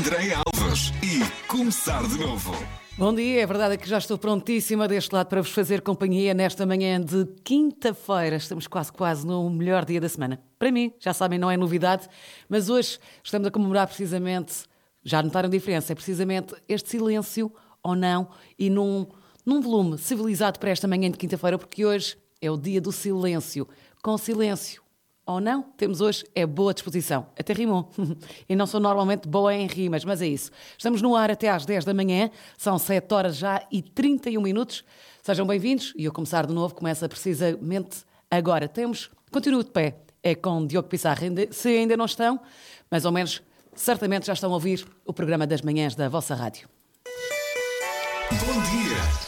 Andréia Alves e Começar de Novo. Bom dia, é verdade que já estou prontíssima deste lado para vos fazer companhia nesta manhã de quinta-feira. Estamos quase no melhor dia da semana. Para mim, já sabem, não é novidade, mas hoje estamos a comemorar precisamente, já notaram a diferença, é precisamente este silêncio ou não e num volume civilizado para esta manhã de quinta-feira, porque hoje é o dia do silêncio. Com silêncio ou não, temos hoje é boa disposição. Até rimou. E não sou normalmente boa em rimas, mas é isso. Estamos no ar até às 10 da manhã, são 7 horas já e 31 minutos. Sejam bem-vindos e eu começar de novo, começa precisamente agora. Continuo de pé, é com Diogo Pissarro. Se ainda não estão, mais ou menos, certamente já estão a ouvir o programa das manhãs da vossa rádio. Bom dia!